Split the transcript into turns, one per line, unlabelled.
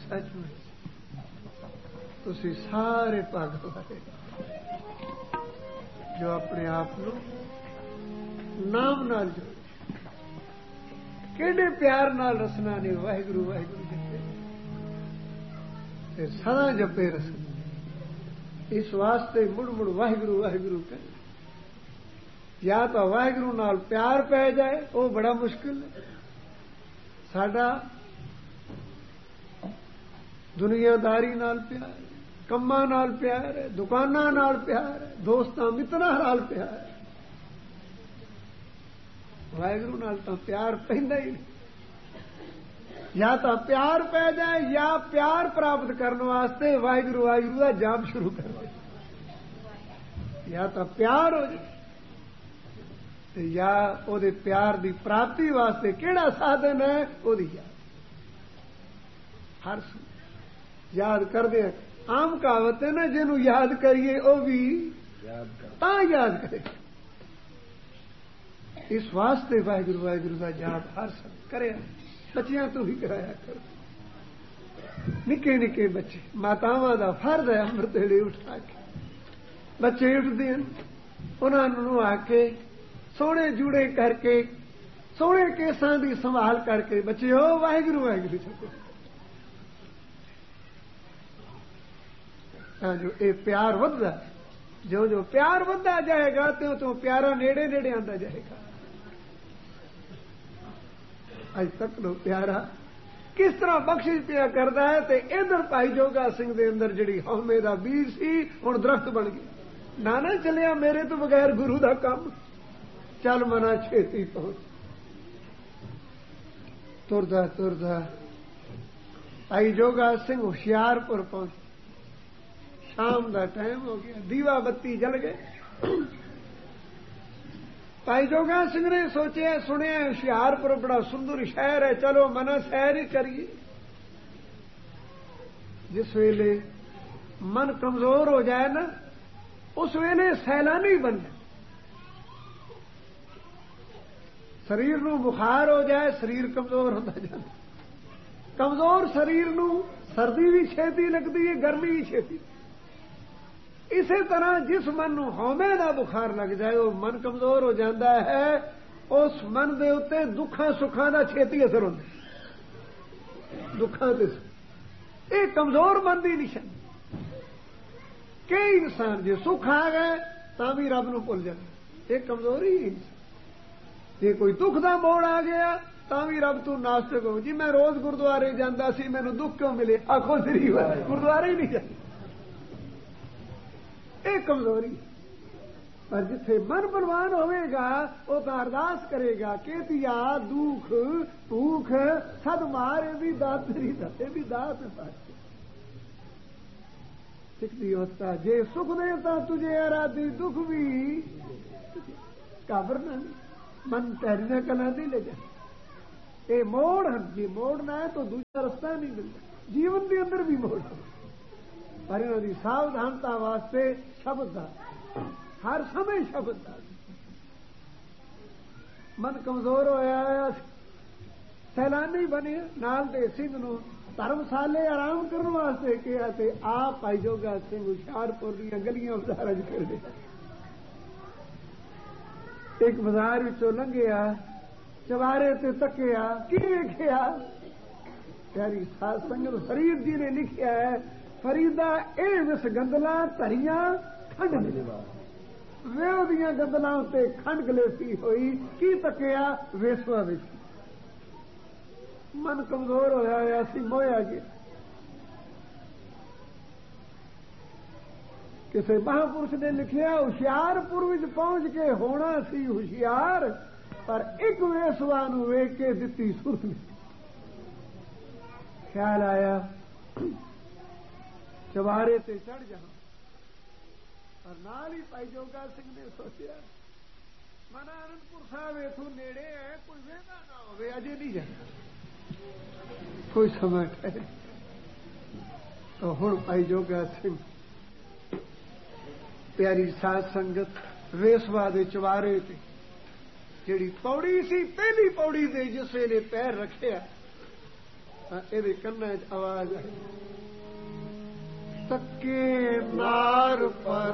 سچ میں تسی سارے پاگل والے جو اپنے آپ کو نام نال جوڑ کیڑے پیار نال رسنا نے واحگرو واحگرو جپے سدا جپے رسنا اس واسطے مڑ مڑ واحگرو واحگرو کہ یا تو واحگرو نال پیار پی جائے وہ بڑا مشکل ہے ساڈا دنیا داری نال پیار ہے کماں نال پیار ہے دکاناں نال پیار ہے دوستاں متراں نال پیار ہے واحگرو نال تو پیار پیندا ہی نہیں یا تو پیار پی جائے یا پیار پراپت کرنے واسطے واحگرو واحگرو کا جپ شروع کر دے یا تو پیار ہو جائے یا او دے پیار دی پراپتی واسطے کیڑا سادھن ہے وہ یاد ہر یاد کر دے عام کہاوت ہے نا جنوں یاد کریے وہ بھی یاد کرے اس واسطے واحگرو واحگرو کا جپ ہر سب کرے بچیاں تو بھی کرایا کرو نکے نکے بچے ماتاواں دا فرض ہے امرت ویلے اٹھا کے بچے اٹھتے ہیں انہوں آ کے سونے جوڑے کر کے سونے کیساں دی سنبھال کر کے بچے ہو واحگرو واحگرو چکو جو اے پیار ودتا جو جو پیار ودتا جائے گا تو پیارا نیڑے نیڑے آتا جائے گا اج تک لو پیارا کس طرح بخشش پیا کرتا ہے تے ادھر پائی جوگا سنگھ دے اندر جڑی ہومے دا بیج سی ہن درخت بن گئی نانا چلیا میرے تو بغیر گرو دا کام چل منا چھیتی پہنچ تردا تردا پائی جوگا سنگھ ہوشیارپور پہنچ شام دا ٹائم ہو گیا دیوا بتی جل گئے پائی جوگا سنگھ نے سوچے سنیا ہوشیارپور بڑا سندر شہر ہے چلو منا سیر ہی کریے جس ویلے من کمزور ہو جائے نا اس ویلے سیلانی بن جائے شریر نو بخار ہو جائے شریر کمزور ہوتا جائے کمزور شریر نو سردی بھی چھیتی لگتی ہے گرمی بھی چھیتی اسی طرح جس من نو ہومے دا بخار لگ جائے وہ من کمزور ہو جاتا ہے اس من دے اتے دکھاں سکھاں دا چھیتی اثر ہوتا ہے دکھاں دے یہ کمزور من دی نشان کئی انسان جی سکھ آ گئے تا بھی رب نو بھول جائے یہ کمزوری انسان جی کوئی دکھ دا موڑ آ گیا تا بھی رب تو ناستک ہو جی میں روز گردوارے جانا سی مینوں دکھ کیوں ملے آخو سری گردوارے ہی نہیں جاتے یہ کمزوری پر جتھے من بلوان ہوئے گا وہ تو ارداس کرے گا کہ دیا دکھ بھوک سد مارے بھی دات تیری دتے بھی دات پاس سکھتی ہوتا جے سکھ دیتا تجھے ارادی دکھ بھی کابر نہ من تیرنے کلا نہیں لے جائے یہ موڑ جی موڑنا ہے تو دوسرا رستہ نہیں ملتا جیون کے اندر بھی موڑ پر انہوں کی ساودھانتا واسطے شبد دا ہر سمے شبد دا من کمزور ہوا سیلانی بنے نال دے سنگھ نو دھرمشالے آرام کرنے واسطے کیا تے آپ پائی جوگا سنگھ ہوشیارپور دیا گلیاں بازار کر دیا ایک بازار لنگیا چوارے تے تکیا کی ویکھیا پیاری ساز سنگت فرید جی نے لکھیا ہے فریدا اے وس گندلا تریاں کھنڈ ویو دیاں گندلاں تے کھنڈ گلیسی ہوئی کی تکیا ویسوا وچ من کمزور ہویا سی مویا گیا کسی مہاپرش نے لکھیا ہوشیارپور پہنچ کے ہونا سی ہوشیار پر ایک ویسوا نو ویکھ کے دتی سرخ نے خیال آیا چوارے تے چڑھ جا اور نال ہی پائی جوگا سنگھ نے سوچیا منا آنندپور صاحب اتوں نیڑے ہے کوئی ویدا نہ ہوئے اجے نہیں جانا کوئی سمے ٹھہرے تو ہن پائی جوگا سنگھ پیاری ساز سنگت ویسوا دے چوارے تے جیڑی پوڑی سی پہلی پوڑی دے جس ویلے پیر رکھیا یہ کن آواز آئی تکے نار پر